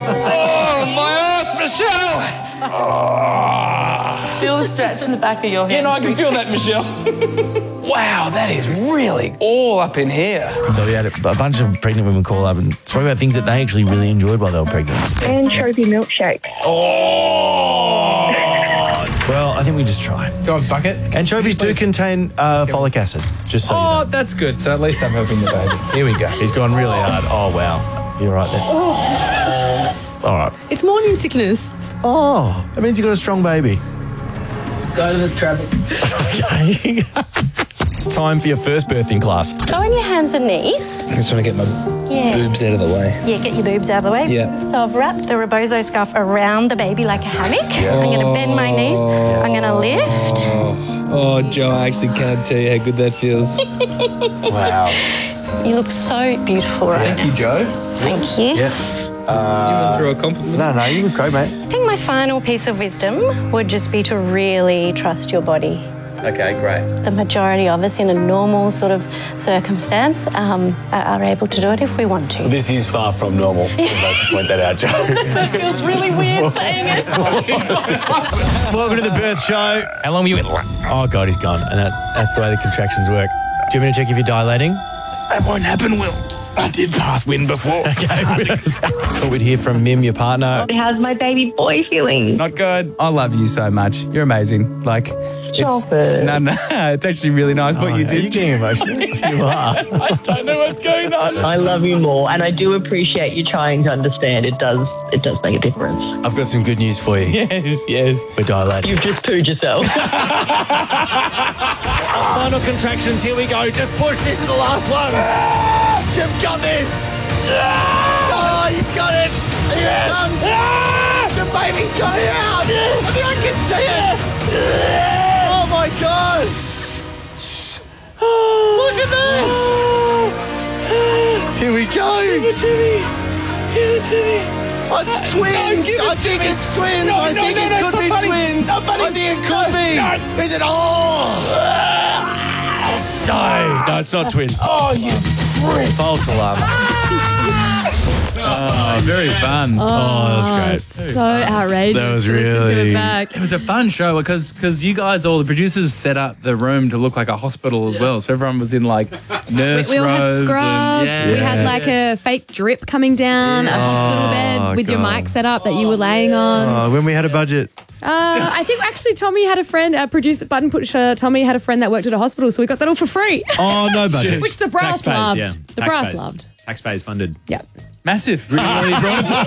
Oh, my ass, Michelle! Oh. Feel the stretch in the back of your head. Yeah, no, I can feel that, Michelle. Wow, that is really all up in here. So we had a bunch of pregnant women call up and spoke about things that they actually really enjoyed while they were pregnant. Anchovy milkshake. Oh! Well, I think we just try. Do I have a bucket? Anchovies do contain folic acid, just so you know. That's good. So at least I'm helping the baby. Here we go. He's gone really hard. Oh, wow. You're right there. All right. It's morning sickness. Oh, that means you got a strong baby. Go to the traffic. Okay. It's time for your first birthing class. Go on your hands and knees. I just want to get my boobs out of the way. Yeah, get your boobs out of the way. Yeah. So I've wrapped the rebozo scarf around the baby like a hammock. I'm going to bend my knees. I'm going to lift. Oh, Joe, I actually can't tell you how good that feels. Wow. You look so beautiful, right? Thank you, Joe. Thank you. Yeah. Did you want to throw a compliment? No, you look great, mate. I think my final piece of wisdom would just be to really trust your body. Okay, great. The majority of us in a normal sort of circumstance are able to do it if we want to. This is far from normal. I'd like to point that out, Joe. That feels really weird saying it. Welcome to the birth show. How long were you in? Oh, God, he's gone. And that's the way the contractions work. Do you want me to check if you're dilating? That won't happen, Will. I did pass wind before. Okay. Thought we'd hear from Mim, your partner. How's my baby boy feeling? Not good. I love you so much. You're amazing. Like, Stop it. No, it's actually really nice what you did. Are you getting emotional? You are. I don't know what's going on. I love you more, and I do appreciate you trying to understand. It does make a difference. I've got some good news for you. Yes. We're dilating. You've just pooed yourself. Final contractions, here we go. Just push, this is the last ones. You've got this. Oh, you've got it. Here it comes. The baby's coming out. I think I can see it. Oh, my God. Look at this. Here we go. Give it to me. It's twins. I think it's twins. I think it could be twins. I think it could be. Is it? Oh. No, it's not twins. Oh, you freak. False alarm. Oh, very fun. Oh, that was great. So outrageous. That was to listen to really- it back. It was a fun show because you guys, all the producers, set up the room to look like a hospital as well. So everyone was in like nurse We all had robes. scrubs. We had like a fake drip coming down a hospital bed with your God. mic set up that you were laying on. Oh, when we had a budget. I think actually Tommy had a friend, producer button pusher. Tommy had a friend that worked at a hospital, so we got that all for free. Oh, no budget. Which the brass Taxpayers, loved. yeah. The brass Taxpayers. loved. Taxpayers funded. Yeah. Massive. Really brought it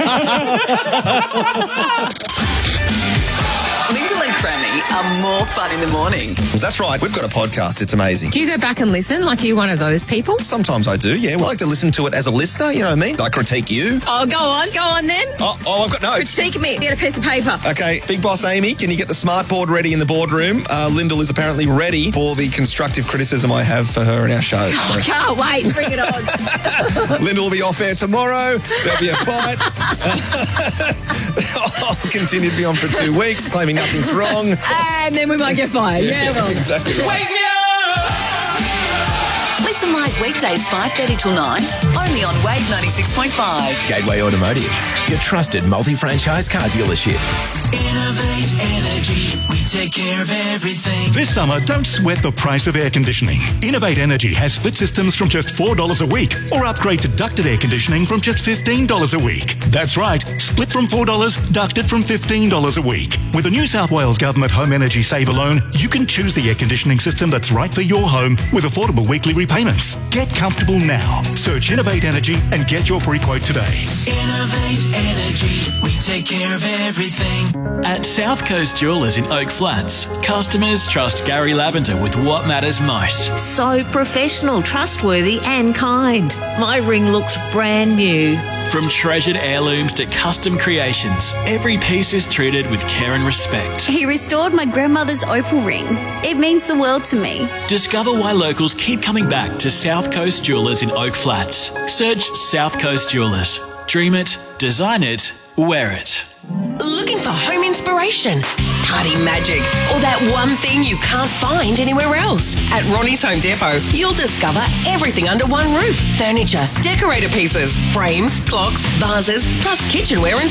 Lyndall and Crammy are more fun in the morning. That's right. We've got a podcast. It's amazing. Do you go back and listen? Like, are you one of those people? Sometimes I do, yeah. I like to listen to it as a listener, you know what I mean? I critique you. Oh, go on then. Oh, I've got notes. Critique me. Get a piece of paper. Okay, Big Boss Amy, can you get the smart board ready in the boardroom? Lyndall is apparently ready for the constructive criticism I have for her in our show. Oh, can't wait. Bring it on. Lyndall will be off air tomorrow. There'll be a fight. I'll continue to be on for 2 weeks, claiming nothing's wrong. And then we might get fired. Yeah, well. Exactly. Wake me up! Listen live weekdays 5:30 till 9, only on Wave 96.5. Gateway Automotive, your trusted multi-franchise car dealership. Innovate Energy, we take care of everything. This summer, don't sweat the price of air conditioning. Innovate Energy has split systems from just $4 a week, or upgrade to ducted air conditioning from just $15 a week. That's right, split from $4, ducted from $15 a week. With a New South Wales Government Home Energy Saver loan, you can choose the air conditioning system that's right for your home with affordable weekly repayments. Get comfortable now. Search Innovate Energy and get your free quote today. Innovate Energy, we take care of everything. At South Coast Jewellers in Oak Flats, customers trust Gary Lavender with what matters most. So professional, trustworthy and kind. My ring looks brand new. From treasured heirlooms to custom creations, every piece is treated with care and respect. He restored my grandmother's opal ring. It means the world to me. Discover why locals keep coming back to South Coast Jewellers in Oak Flats. Search South Coast Jewellers. Dream it, design it, wear it. Looking for home inspiration, party magic, or that one thing you can't find anywhere else? At Ronnie's Home Depot, you'll discover everything under one roof. Furniture, decorator pieces, frames, clocks, vases, plus kitchenware and